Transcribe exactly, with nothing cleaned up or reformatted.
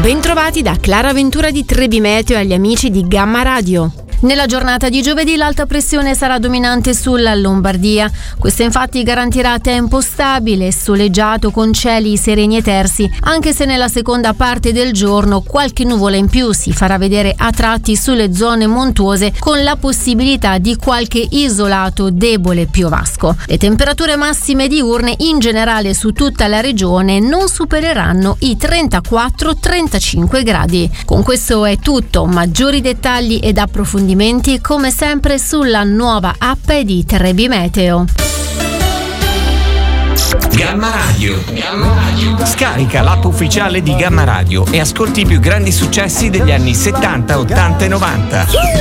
Bentrovati da Clara Ventura di Trebi Meteo e agli amici di Gamma Radio. Nella giornata di giovedì l'alta pressione sarà dominante sulla Lombardia. Questa infatti garantirà tempo stabile e soleggiato con cieli sereni e tersi, anche se nella seconda parte del giorno qualche nuvola in più si farà vedere a tratti sulle zone montuose, con la possibilità di qualche isolato debole piovasco. Le temperature massime diurne in generale su tutta la regione non supereranno i trentaquattro trentacinque gradi. Con questo è tutto. Maggiori dettagli ed approfondimenti come sempre sulla nuova app di Trebi Meteo. Gamma Radio. Gamma Radio. Scarica l'app ufficiale di Gamma Radio e ascolti i più grandi successi degli anni settanta, ottanta e novanta.